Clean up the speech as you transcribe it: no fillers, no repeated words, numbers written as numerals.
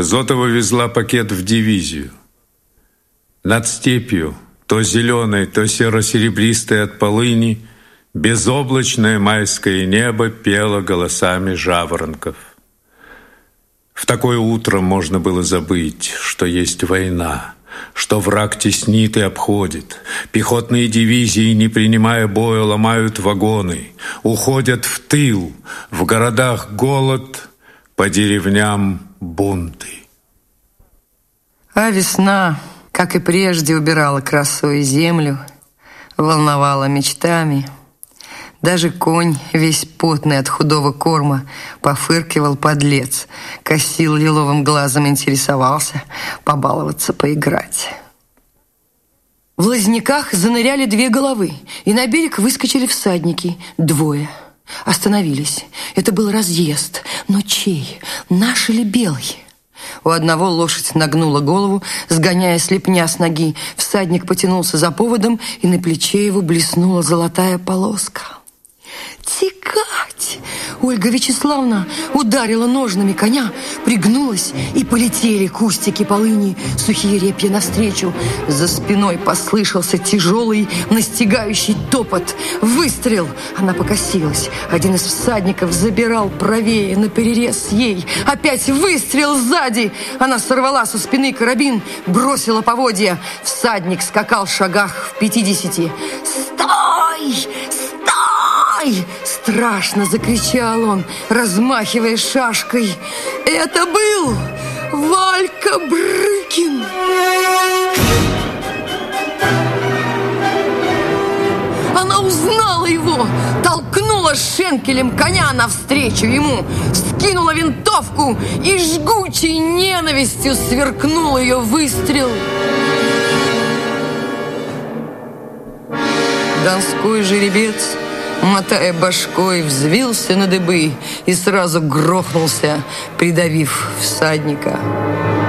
Зотова везла пакет в дивизию. Над степью, то зеленой, то серо-серебристой от полыни, безоблачное майское небо пело голосами жаворонков. В такое утро можно было забыть, что есть война, что враг теснит и обходит. Пехотные дивизии, не принимая боя, ломают вагоны, уходят в тыл, в городах голод, по деревням бунты. А весна, как и прежде, убирала красой землю, волновала мечтами. Даже конь, весь потный от худого корма, пофыркивал подлец, косил лиловым глазом, интересовался побаловаться, поиграть. В лозняках заныряли 2 головы, и на берег выскочили всадники, 2. Остановились. Это был разъезд. Но чей? Наш или белый? У одного лошадь нагнула голову, сгоняя слепня с ноги. Всадник потянулся за поводом, и на плече его блеснула золотая полоска. «Текать!» Ольга Вячеславовна ударила ножнами коня, пригнулась, и полетели кустики полыни, сухие репья навстречу. За спиной послышался тяжелый, настигающий топот. Выстрел! Она покосилась. Один из всадников забирал правее, наперерез ей. Опять выстрел сзади! Она сорвала со спины карабин, бросила поводья. Всадник скакал в шагах в 50. «Стой! Стой!» Страшно закричал он, размахивая шашкой. Это был Валька Брыкин. Она узнала его, толкнула шенкелем коня навстречу ему, скинула винтовку, и жгучей ненавистью сверкнул ее выстрел. Донской жеребец, мотая башкой, взвился на дыбы и сразу грохнулся, придавив всадника.